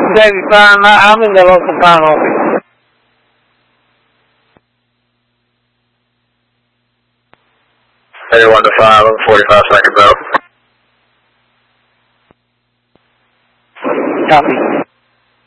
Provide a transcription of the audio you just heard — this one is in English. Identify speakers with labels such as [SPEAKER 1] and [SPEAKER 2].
[SPEAKER 1] Davey, fine. I'm in the local town office.
[SPEAKER 2] Hey, 1 to 5, I'm 45 seconds out.
[SPEAKER 1] Copy.